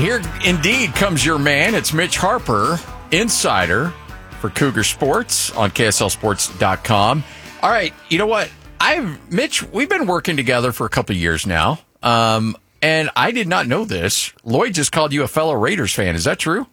here indeed comes your man. It's Mitch Harper, insider for Cougar Sports on KSLSports.com. All right, you know what? Mitch, we've been working together for a couple of years now, and I did not know this. Lloyd just called you a fellow Raiders fan. Is that true?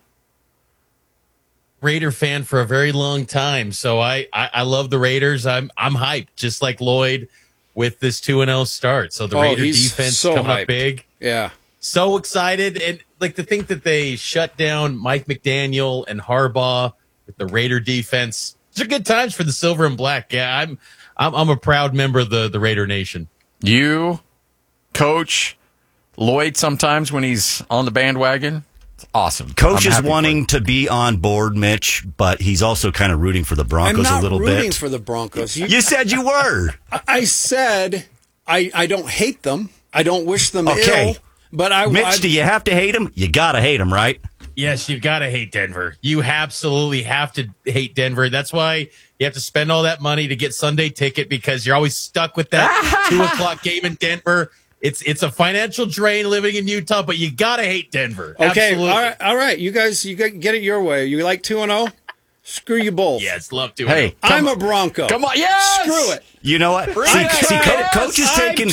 Raider fan for a very long time, so I love the Raiders. I'm hyped, just like Lloyd, with this 2-0 start. So the Raider defense so coming hyped. up big. Yeah. So excited. And like to think that they shut down Mike McDaniel and Harbaugh with the Raider defense. These are good times for the silver and black. Yeah, I'm a proud member of the Raider Nation. You, Coach Lloyd, sometimes when he's on the bandwagon. It's awesome. Coach is wanting to be on board, Mitch, but he's also kind of rooting for the Broncos a little bit. I'm not rooting for the Broncos. You said you were. I said I don't hate them. I don't wish them ill. But Mitch, do you have to hate them? You got to hate them, right? Yes, you've got to hate Denver. You absolutely have to hate Denver. That's why you have to spend all that money to get Sunday ticket, because you're always stuck with that 2:00 game in Denver. It's a financial drain living in Utah, but you got to hate Denver. Okay, Absolutely. all right. You guys, get it your way. You like 2-0? Screw you both. Yes, love to. Hey, I'm a Bronco. Come on, yes! Screw it. You know what? Coach is taking.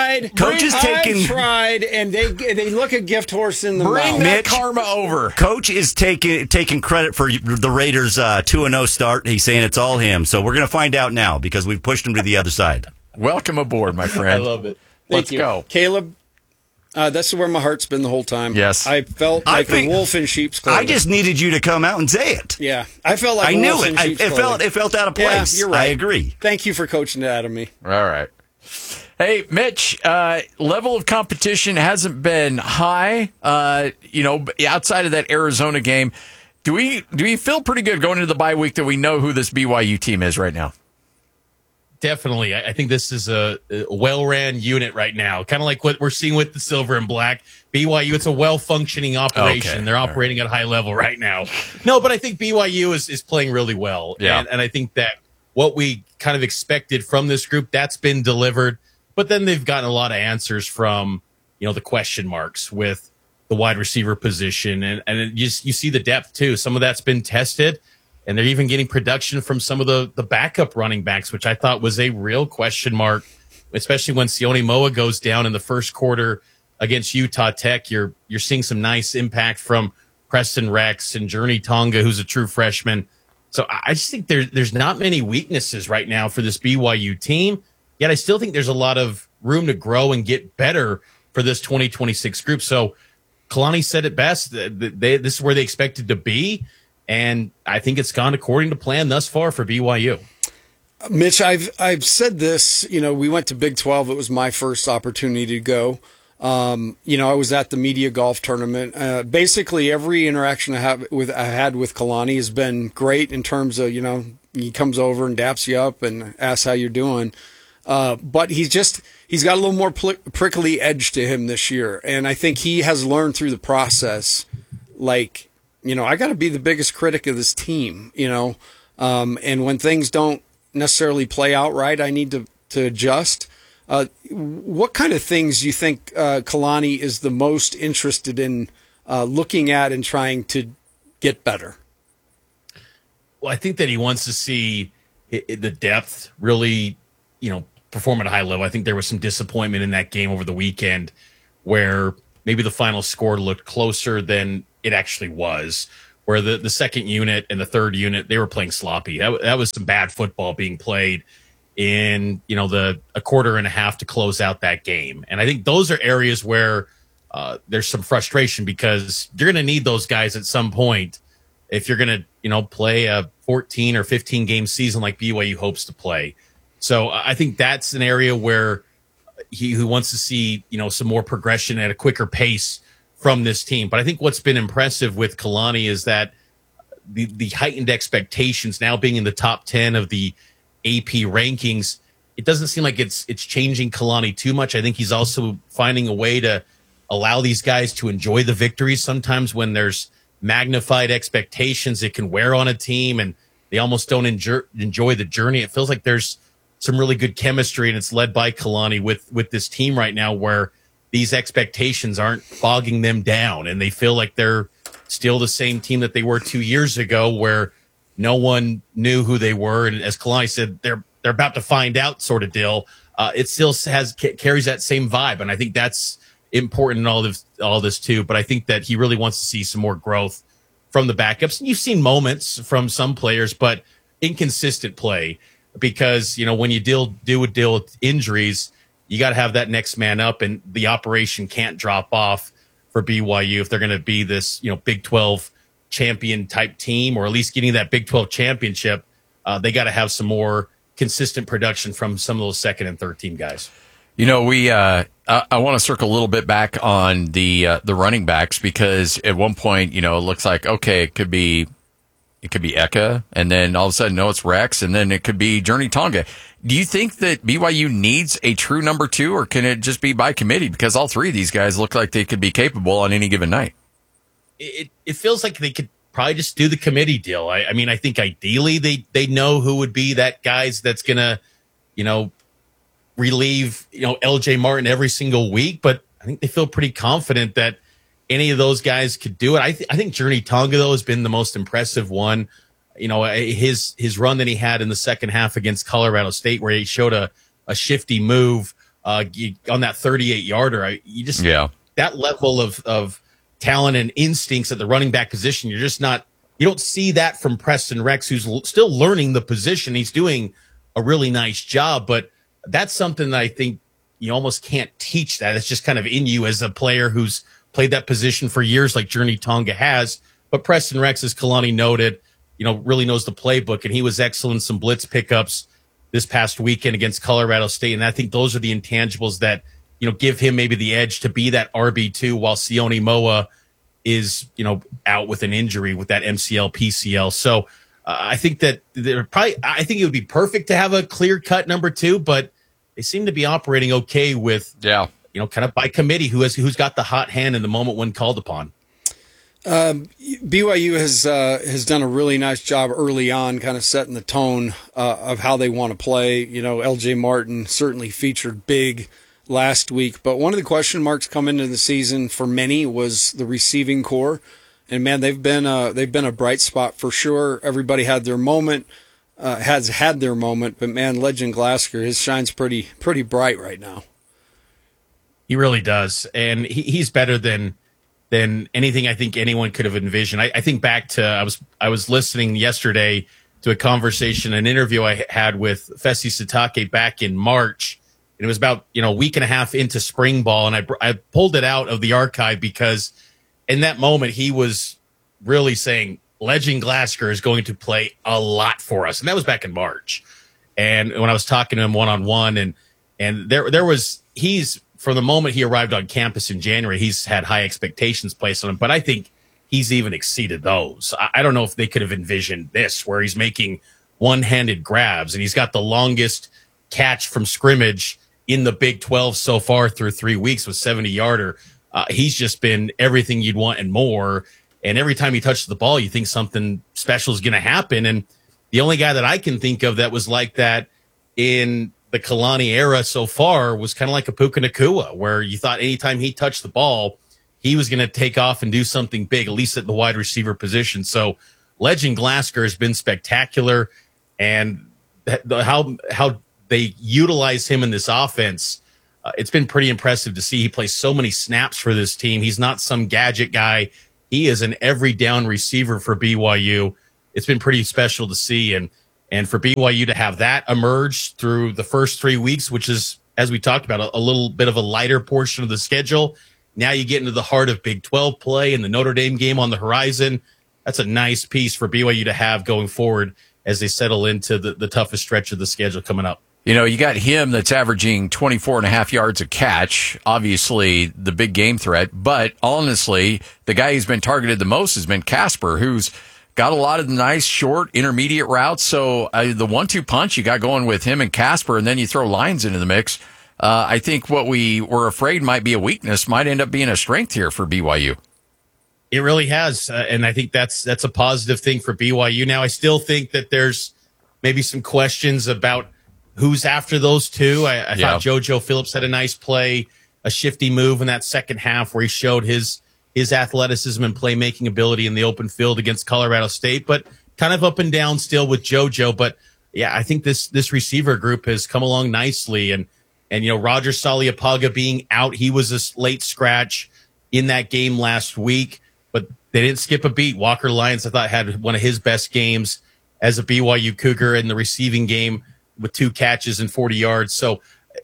I've tried, and they look a gift horse in the Bring mouth. that Mitch, karma over. Coach is taking credit for the Raiders' 2-0 start. He's saying it's all him. So we're going to find out now because we've pushed him to the other side. Welcome aboard, my friend. I love it. Let's go. Caleb. That's where my heart's been the whole time. Yes. I felt like a wolf in sheep's clothing. I just needed you to come out and say it. Yeah, I felt like I a knew wolf it. in sheep's clothing. It felt out of place. Yeah, you're right. I agree. Thank you for coaching it out of me. All right. Hey, Mitch, level of competition hasn't been high, outside of that Arizona game. Do we feel pretty good going into the bye week that we know who this BYU team is right now? Definitely. I think this is a well-ran unit right now, kind of like what we're seeing with the silver and black. BYU, it's a well-functioning operation. Okay. They're operating at a high level right now. No, but I think BYU is playing really well. Yeah. And I think that what we kind of expected from this group, that's been delivered. But then they've gotten a lot of answers from, the question marks with the wide receiver position. And you see the depth, too. Some of that's been tested. And they're even getting production from some of the backup running backs, which I thought was a real question mark, especially when Sione Moa goes down in the first quarter against Utah Tech. You're seeing some nice impact from Preston Rex and Journey Tonga, who's a true freshman. So I just think there's not many weaknesses right now for this BYU team. Yet I still think there's a lot of room to grow and get better for this 2026 group. So Kalani said it best. This is where they expected to be. And I think it's gone according to plan thus far for BYU. Mitch, I've said this. We went to Big 12. It was my first opportunity to go. I was at the media golf tournament. Basically, every interaction I had with Kalani has been great in terms of he comes over and daps you up and asks how you're doing. But he's got a little more prickly edge to him this year, and I think he has learned through the process, I got to be the biggest critic of this team, and when things don't necessarily play out right, I need to adjust. What kind of things do you think Kalani is the most interested in looking at and trying to get better? Well, I think that he wants to see the depth really, perform at a high level. I think there was some disappointment in that game over the weekend where maybe the final score looked closer than it actually was, where the second unit and the third unit, they were playing sloppy. That was some bad football being played in, a quarter and a half to close out that game. And I think those are areas where there's some frustration, because you're going to need those guys at some point if you're going to, play a 14 or 15 game season like BYU hopes to play. So I think that's an area where he wants to see, some more progression at a quicker pace from this team. But I think what's been impressive with Kalani is that the heightened expectations now being in the top 10 of the AP rankings, it doesn't seem like it's changing Kalani too much. I think he's also finding a way to allow these guys to enjoy the victories. Sometimes when there's magnified expectations, it can wear on a team and they almost don't enjoy the journey. It feels like there's some really good chemistry, and it's led by Kalani with this team right now, where these expectations aren't bogging them down, and they feel like they're still the same team that they were 2 years ago, where no one knew who they were. And as Kalani said, they're about to find out, sort of deal. It still carries that same vibe, and I think that's important in all this too. But I think that he really wants to see some more growth from the backups. And you've seen moments from some players, but inconsistent play, because when you deal with injuries, you got to have that next man up, and the operation can't drop off for BYU if they're going to be this Big 12 champion type team, or at least getting that Big 12 championship. They got to have some more consistent production from some of those second and third team guys. I want to circle a little bit back on the running backs, because at one point, it looks like, okay, it could be Eka, and then all of a sudden, no, it's Rex, and then it could be Journey Tonga. Do you think that BYU needs a true number 2, or can it just be by committee? Because all three of these guys look like they could be capable on any given night. It feels like they could probably just do the committee deal. I mean, I think ideally they know who would be that guys that's going to, relieve, LJ Martin every single week. But I think they feel pretty confident that any of those guys could do it. I think Journey Tonga, though, has been the most impressive one. His run that he had in the second half against Colorado State, where he showed a shifty move on that 38-yarder. That level of talent and instincts at the running back position, you don't see that from Preston Rex, who's still learning the position. He's doing a really nice job, but that's something that I think you almost can't teach that. It's just kind of in you as a player who's played that position for years, like Journey Tonga has. But Preston Rex, as Kalani noted, really knows the playbook, and he was excellent in some blitz pickups this past weekend against Colorado State. And I think those are the intangibles that, give him maybe the edge to be that RB2, while Sione Moa is, out with an injury with that MCL, PCL. So I think that I think it would be perfect to have a clear cut number 2, but they seem to be operating okay with, kind of by committee, who's got the hot hand in the moment when called upon. BYU has done a really nice job early on, kind of setting the tone of how they want to play. LJ Martin certainly featured big last week, but one of the question marks coming into the season for many was the receiving core, and man, they've been a bright spot for sure. Everybody had their moment, has had their moment, but man, Legend Glasgow, his shine's pretty bright right now. He really does, and he's better than anything I think anyone could have envisioned. I think back to I was listening yesterday to a conversation, an interview I had with Fesi Sitake back in March. And it was about a week and a half into spring ball, and I pulled it out of the archive because in that moment he was really saying Legend Glasgow is going to play a lot for us, and that was back in March. And when I was talking to him one-on-one, and there was he's from the moment he arrived on campus in January, he's had high expectations placed on him, but I think he's even exceeded those. I don't know if they could have envisioned this, where he's making one-handed grabs, and he's got the longest catch from scrimmage in the Big 12 so far through 3 weeks with 70-yarder. He's just been everything you'd want and more. And every time he touches the ball, you think something special is going to happen. And the only guy that I can think of that was like that in the Kalani era so far was kind of like a Puka Nacua, where you thought anytime he touched the ball, he was going to take off and do something big, at least at the wide receiver position. So Legend Glasgow has been spectacular, and how they utilize him in this offense, it's been pretty impressive to see. He plays so many snaps for this team. He's not some gadget guy. He is an every down receiver for BYU. It's been pretty special to see. And for BYU to have that emerge through the first 3 weeks, which is, as we talked about, a little bit of a lighter portion of the schedule. Now you get into the heart of Big 12 play and the Notre Dame game on the horizon. That's a nice piece for BYU to have going forward as they settle into the toughest stretch of the schedule coming up. You got him that's averaging 24.5 yards a catch, obviously the big game threat. But honestly, the guy who's been targeted the most has been Casper, who's got a lot of nice short intermediate routes. So the 1-2 punch you got going with him and Casper, and then you throw Lyons into the mix. I think what we were afraid might be a weakness might end up being a strength here for BYU. It really has. And I think that's a positive thing for BYU. Now, I still think that there's maybe some questions about who's after those two. I thought JoJo Phillips had a nice play a shifty move in that second half where he showed his athleticism and playmaking ability in the open field against Colorado State, but kind of up and down still with JoJo. But yeah, I think this receiver group has come along nicely. And Roger Saliapaga being out, he was a late scratch in that game last week, but they didn't skip a beat. Walker Lyons, I thought, had one of his best games as a BYU Cougar in the receiving game with 2 catches and 40 yards. So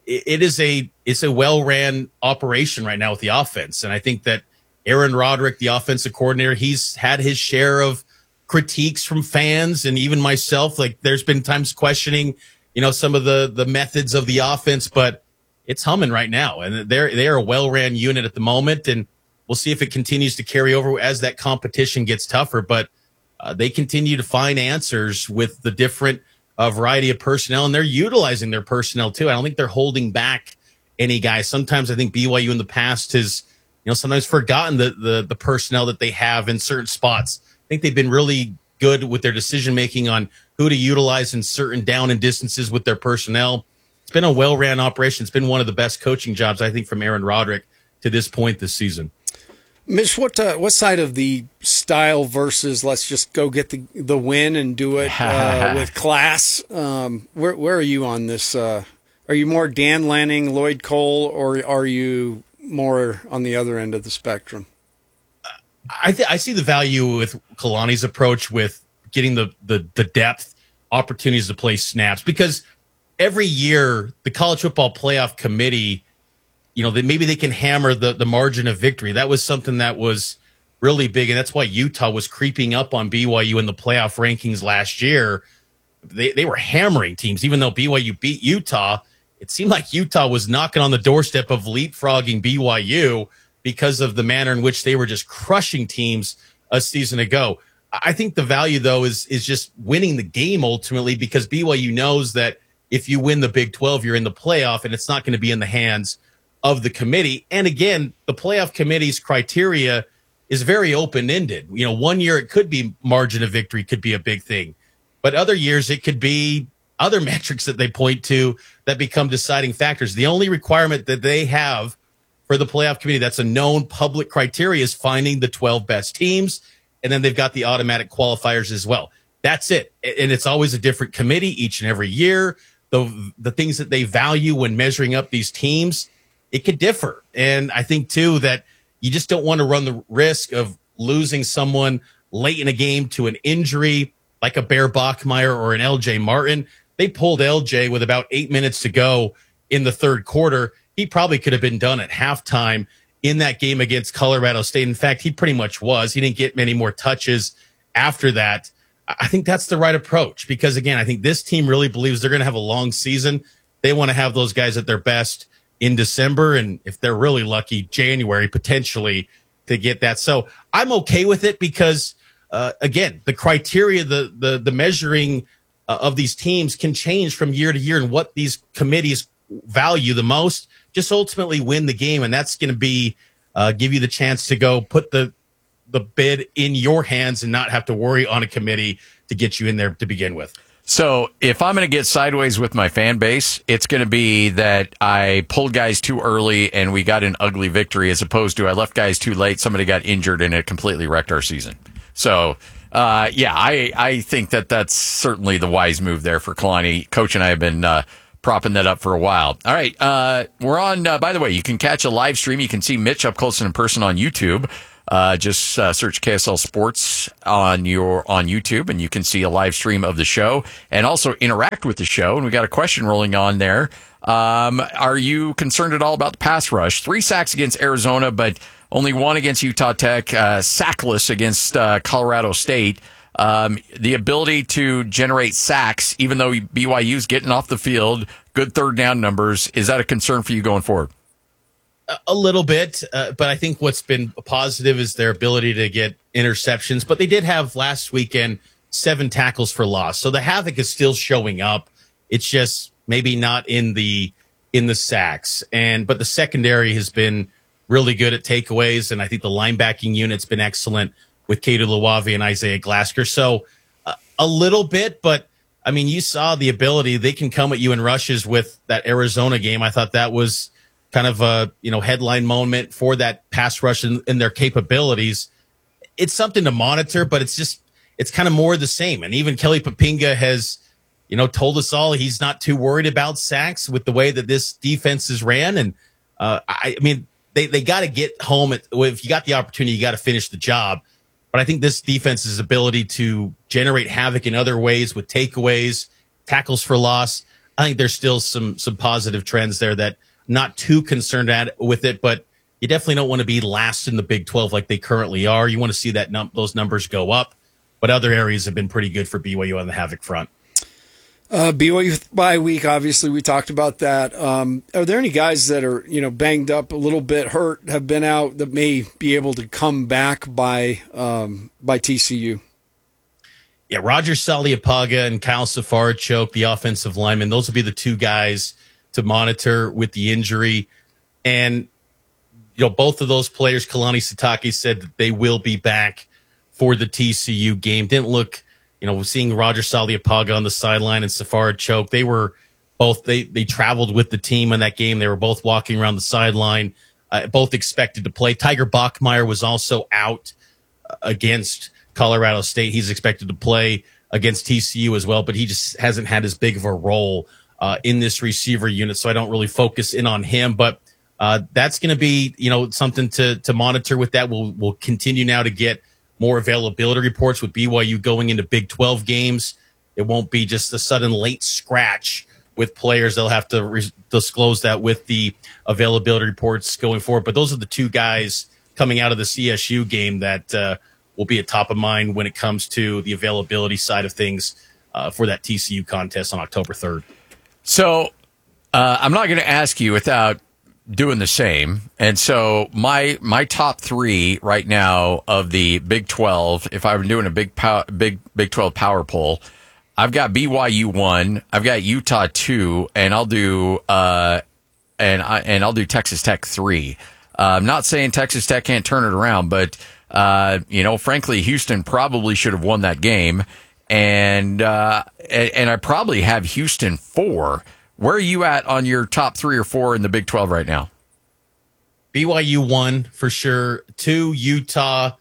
it's a well-ran operation right now with the offense. And I think that Aaron Roderick, the offensive coordinator, he's had his share of critiques from fans and even myself. Like, there's been times questioning, some of the methods of the offense, but it's humming right now. And they're a well-ran unit at the moment. And we'll see if it continues to carry over as that competition gets tougher. But they continue to find answers with the different variety of personnel, and they're utilizing their personnel too. I don't think they're holding back any guys. Sometimes I think BYU in the past has, sometimes forgotten the personnel that they have in certain spots. I think they've been really good with their decision making on who to utilize in certain down and distances with their personnel. It's been a well-ran operation. It's been one of the best coaching jobs, I think, from Aaron Roderick to this point this season. Mitch, what side of the style versus let's just go get the win and do it with class? Where are you on this? Are you more Dan Lanning, Lloyd Cole, or are you more on the other end of the spectrum? I see the value with Kalani's approach with getting the depth opportunities to play snaps, because every year the College Football Playoff Committee, maybe they can hammer the margin of victory. That was something that was really big, and that's why Utah was creeping up on BYU in the playoff rankings last year. They were hammering teams. Even though BYU beat Utah, it seemed like Utah was knocking on the doorstep of leapfrogging BYU because of the manner in which they were just crushing teams a season ago. I think the value, though, is just winning the game ultimately, because BYU knows that if you win the Big 12, you're in the playoff, and it's not going to be in the hands of the committee. And again, the playoff committee's criteria is very open-ended. 1 year it could be margin of victory, could be a big thing. But other years it could be other metrics that they point to that become deciding factors. The only requirement that they have for the playoff committee that's a known public criteria is finding the 12 best teams, and then they've got the automatic qualifiers as well. That's it. And it's always a different committee each and every year. The things that they value when measuring up these teams, it could differ. And I think, too, that you just don't want to run the risk of losing someone late in a game to an injury like a Bear Bachmeier or an LJ Martin. They pulled LJ with about 8 minutes to go in the third quarter. He probably could have been done at halftime in that game against Colorado State. In fact, he pretty much was. He didn't get many more touches after that. I think that's the right approach because, again, I think this team really believes they're going to have a long season. They want to have those guys at their best in December, and if they're really lucky, January potentially to get that. So I'm okay with it because, again, the criteria, the measuring of these teams can change from year to year, and what these committees value the most just ultimately win the game, and that's going to be give you the chance to go put the bid in your hands and not have to worry on a committee to get you in there to begin with. So if I'm going to get sideways with my fan base, it's going to be that I pulled guys too early and we got an ugly victory, as opposed to I left guys too late, somebody got injured, and it completely wrecked our season. So, I think that's certainly the wise move there for Kalani. Coach and I have been propping that up for a while. All right, we're on, by the way, you can catch a live stream. You can see Mitch up close and in person on YouTube. Just search KSL Sports on YouTube, and you can see a live stream of the show and also interact with the show. And we got a question rolling on there. Are you concerned at all about the pass rush? 3 sacks against Arizona, but only 1 against Utah Tech, sackless against Colorado State. The ability to generate sacks, even though BYU's getting off the field, good third down numbers, is that a concern for you going forward? A little bit, but I think what's been positive is their ability to get interceptions. But they did have last weekend 7 tackles for loss, so the havoc is still showing up. It's just maybe not in the sacks. But the secondary has been really good at takeaways, and I think the linebacking unit's been excellent with Keita Luavi and Isaiah Glasker. So a little bit, but I mean, you saw the ability. They can come at you in rushes with that Arizona game. I thought that was kind of a headline moment for that pass rush and their capabilities. It's something to monitor, but it's kind of more the same. And even Kelly Poppinga has told us all he's not too worried about sacks with the way that this defense is ran. And I mean, they got to get home. If you got the opportunity, you got to finish the job. But I think this defense's ability to generate havoc in other ways with takeaways, tackles for loss, I think there's still some positive trends there that not too concerned with it, but you definitely don't want to be last in the Big 12 like they currently are. You want to see that those numbers go up, but other areas have been pretty good for BYU on the havoc front. BYU bye week, obviously we talked about that. Are there any guys that are banged up, a little bit hurt, have been out that may be able to come back by TCU? Yeah, Roger Saliapaga and Kyle Safarachuk, the offensive lineman, those will be the two guys to monitor with the injury. And both of those players, Kalani Sitake said that they will be back for the TCU game. Didn't look, seeing Roger Saliapaga on the sideline and Safarachuk, they were both, they traveled with the team in that game. They were both walking around the sideline, both expected to play. Tiger Bachmeier was also out against Colorado State. He's expected to play against TCU as well, but he just hasn't had as big of a role in this receiver unit, so I don't really focus in on him. But that's going to be, something to monitor with that. We'll continue now to get more availability reports with BYU going into Big 12 games. It won't be just a sudden late scratch with players. They'll have to disclose that with the availability reports going forward. But those are the two guys coming out of the CSU game that will be at top of mind when it comes to the availability side of things for that TCU contest on October 3rd. So I'm not going to ask you without doing the same. And so my top three right now of the Big 12, if I were doing a big 12 power poll, I've got BYU 1, I've got Utah 2, and I'll do I'll do Texas Tech 3. I'm not saying Texas Tech can't turn it around, but frankly, Houston probably should have won that game, and I probably have Houston 4. Where are you at on your top 3 or 4 in the Big 12 right now? BYU 1 for sure. 2, Utah.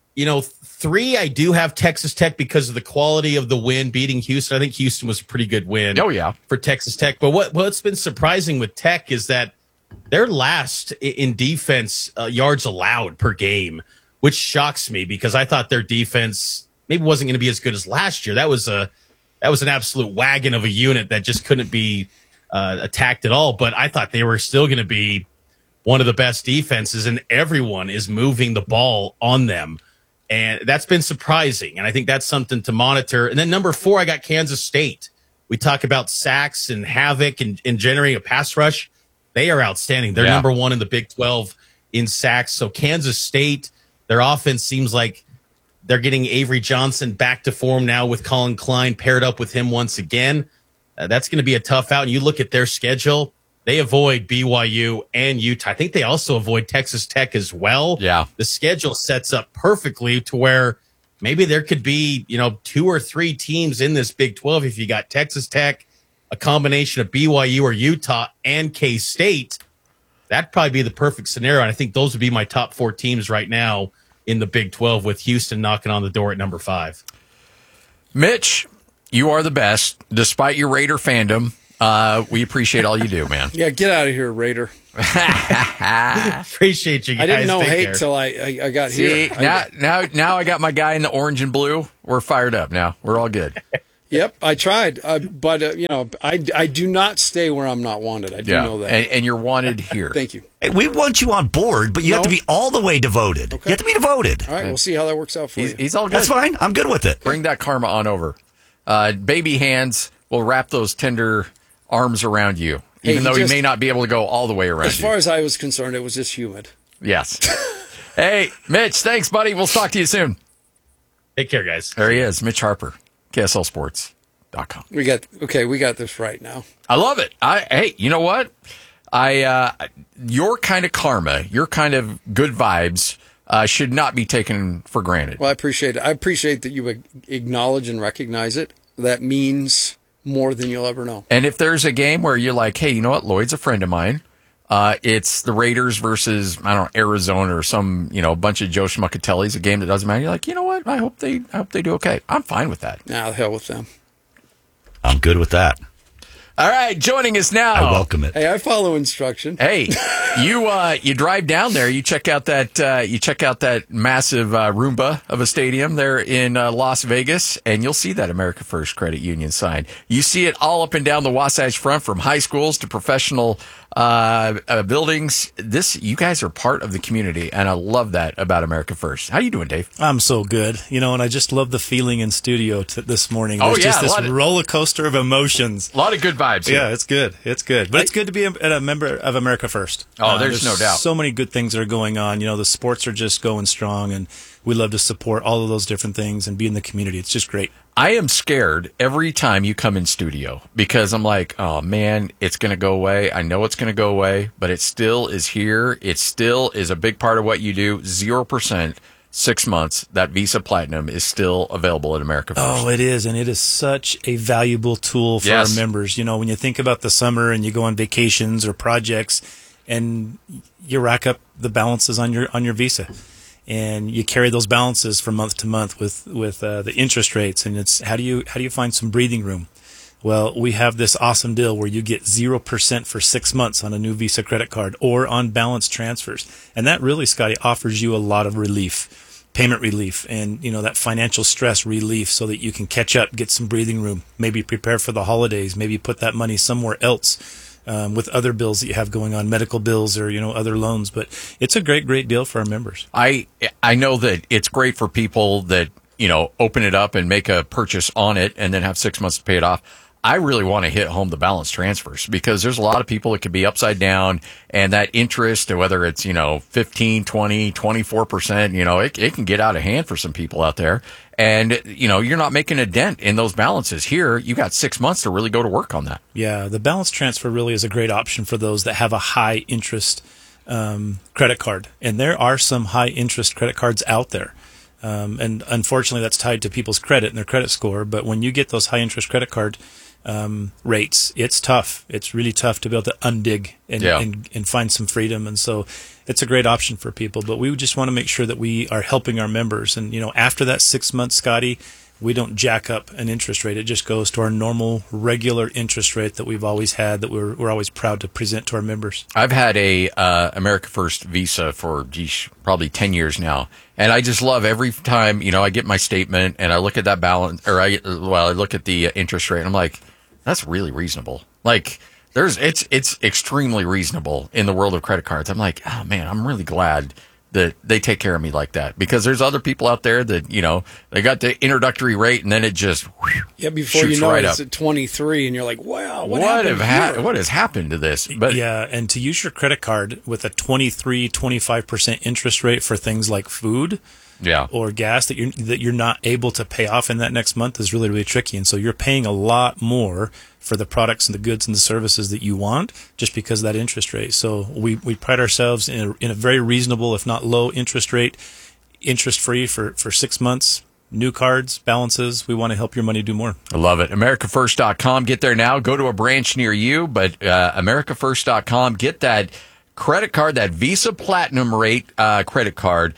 3, I do have Texas Tech because of the quality of the win beating Houston. I think Houston was a pretty good win. Oh, yeah. For Texas Tech. But what's been surprising with Tech is that they're last in defense yards allowed per game, which shocks me because I thought their defense maybe wasn't going to be as good as last year. That was an absolute wagon of a unit that just couldn't be attacked at all. But I thought they were still going to be one of the best defenses, and everyone is moving the ball on them. And that's been surprising. And I think that's something to monitor. And then number 4, I got Kansas State. We talk about sacks and havoc and generating a pass rush. They are outstanding. They're number 1 in the Big 12 in sacks. So Kansas State, their offense seems like they're getting Avery Johnson back to form now with Colin Klein paired up with him once again. That's going to be a tough out. And you look at their schedule, they avoid BYU and Utah. I think they also avoid Texas Tech as well. Yeah. The schedule sets up perfectly to where maybe there could be, 2 or 3 teams in this Big 12. If you got Texas Tech, a combination of BYU or Utah and K-State, that'd probably be the perfect scenario. And I think those would be my top 4 teams right now in the Big 12 with Houston knocking on the door at number 5. Mitch, you are the best, despite your Raider fandom. We appreciate all you do, man. Yeah, get out of here, Raider. Appreciate you guys. I didn't know Take hate care. till I got See, here. now I got my guy in the orange and blue. We're fired up now. We're all good. Yep, I tried, but I do not stay where I'm not wanted. I do know that. And you're wanted here. Thank you. Hey, we want you on board, but you have to be all the way devoted. Okay. You have to be devoted. All right, we'll see how that works out for you. He's all good. That's fine. I'm good with it. Bring that karma on over. Baby hands will wrap those tender arms around you, even though he may not be able to go all the way around As far as I was concerned, it was just humid. Yes. Hey, Mitch, thanks, buddy. We'll talk to you soon. Take care, guys. There he is, Mitch Harper, KSLSports.com. We got this right now. I love it. Hey, you know what? Your kind of karma, your kind of good vibes should not be taken for granted. Well, I appreciate it. I appreciate that you acknowledge and recognize it. That means more than you'll ever know. And if there's a game where you're like, hey, you know what? Lloyd's a friend of mine. It's the Raiders versus, I don't know, Arizona or some, bunch of Joe Schmuckatellis, a game that doesn't matter. You're like, you know what? I hope they do okay. I'm fine with that. Nah, the hell with them. I'm good with that. All right, joining us now. I welcome it. Hey, I follow instruction. Hey, you drive down there. You check out that massive Roomba of a stadium there in Las Vegas, and you'll see that America First Credit Union sign. You see it all up and down the Wasatch Front, from high schools to professional buildings. You guys are part of the community, and I love that about America First. How you doing, Dave? I'm so good, and I just love the feeling in studio this morning. Oh, There's yeah, just this roller coaster of emotions. A lot of good vibes here. Yeah, it's good. It's good. But it's good to be a member of America First. Oh, there's no doubt. So many good things that are going on. The sports are just going strong, and we love to support all of those different things and be in the community. It's just great. I am scared every time you come in studio because I'm like, oh man, it's going to go away. I know it's going to go away, but it still is here. It still is a big part of what you do. 0%, 6 months. That Visa Platinum is still available at America First. Oh, it is. And it is such a valuable tool for our members. When you think about the summer and you go on vacations or projects and you rack up the balances on your Visa. And you carry those balances from month to month with the interest rates, and it's how do you find some breathing room? Well, we have this awesome deal where you get 0% for 6 months on a new Visa credit card or on balance transfers, and that really, Scotty, offers you a lot of relief, payment relief, and that financial stress relief, so that you can catch up, get some breathing room, maybe prepare for the holidays, maybe put that money somewhere else. With other bills that you have going on, medical bills or other loans, but it's a great deal for our members. I know that it's great for people that open it up and make a purchase on it and then have 6 months to pay it off. I really want to hit home the balance transfers because there's a lot of people that could be upside down, and that interest, whether it's 15, 20, 24%, it can get out of hand for some people out there. And you're not making a dent in those balances. Here, you got 6 months to really go to work on that. Yeah, the balance transfer really is a great option for those that have a high interest credit card, and there are some high interest credit cards out there. And unfortunately, that's tied to people's credit and their credit score. But when you get those high interest credit card rates, it's tough. It's really tough to be able to undig and find some freedom. And so it's a great option for people. But we just want to make sure that we are helping our members. And, after that 6 months, Scotty, we don't jack up an interest rate. It just goes to our normal, regular interest rate that we've always had, that we're always proud to present to our members. I've had a America First Visa for, probably 10 years now. And I just love every time, I get my statement and I look at that balance, or I look at the interest rate and I'm like, that's really reasonable. Like, it's extremely reasonable in the world of credit cards. I'm like, oh man, I'm really glad that they take care of me like that, because there's other people out there that, they got the introductory rate and then it just before you know right it's up at 23 and you're like, wow, what has happened to this? But yeah, and to use your credit card with a 23-25% interest rate for things like food or gas that you're not able to pay off in that next month is really, really tricky. And so you're paying a lot more for the products and the goods and the services that you want just because of that interest rate. So we pride ourselves in a very reasonable, if not low interest rate, interest-free for 6 months. New cards, balances. We want to help your money do more. I love it. AmericaFirst.com. Get there now. Go to a branch near you, but AmericaFirst.com. Get that credit card, that Visa Platinum rate credit card,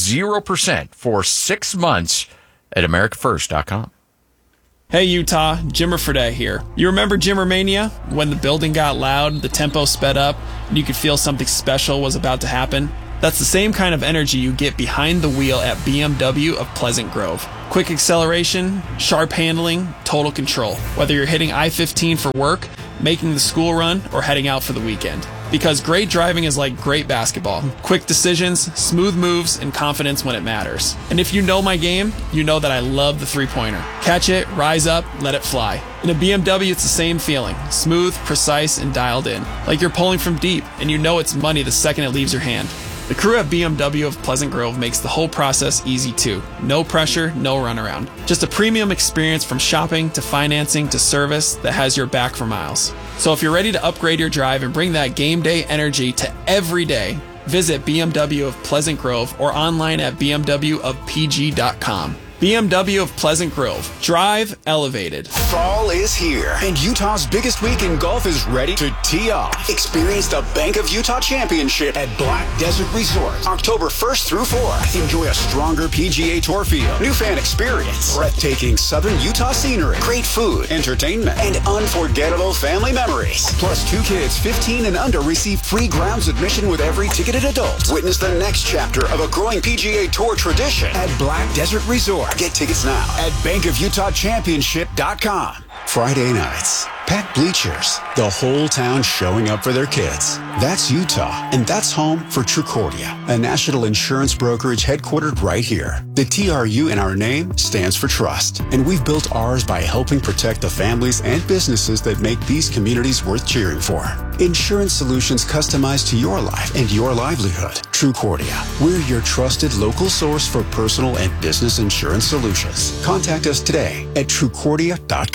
0% for 6 months at AmericaFirst.com. Hey Utah, Jimmer Fredette here. You remember Jimmermania? When the building got loud, the tempo sped up, and you could feel something special was about to happen? That's the same kind of energy you get behind the wheel at BMW of Pleasant Grove. Quick acceleration, sharp handling, total control. Whether you're hitting I-15 for work, making the school run, or heading out for the weekend. Because great driving is like great basketball. Quick decisions, smooth moves, and confidence when it matters. And if you know my game, you know that I love the three-pointer. Catch it, rise up, let it fly. In a BMW, it's the same feeling. Smooth, precise, and dialed in. Like you're pulling from deep, and you know it's money the second it leaves your hand. The crew at BMW of Pleasant Grove makes the whole process easy too. No pressure, no runaround. Just a premium experience from shopping to financing to service that has your back for miles. So if you're ready to upgrade your drive and bring that game day energy to every day, visit BMW of Pleasant Grove or online at bmwofpg.com. BMW of Pleasant Grove. Drive elevated. Fall is here, and Utah's biggest week in golf is ready to tee off. Experience the Bank of Utah Championship at Black Desert Resort, October 1st through 4th. Enjoy a stronger PGA Tour field, new fan experience, breathtaking southern Utah scenery, great food, entertainment, and unforgettable family memories. Plus, 2 kids 15 and under receive free grounds admission with every ticketed adult. Witness the next chapter of a growing PGA Tour tradition at Black Desert Resort. Get tickets now at bankofutahchampionship.com. Friday nights, packed bleachers, the whole town showing up for their kids. That's Utah, and that's home for Trucordia, a national insurance brokerage headquartered right here. The TRU in our name stands for trust, and we've built ours by helping protect the families and businesses that make these communities worth cheering for. Insurance solutions customized to your life and your livelihood. Trucordia, we're your trusted local source for personal and business insurance solutions. Contact us today at trucordia.com.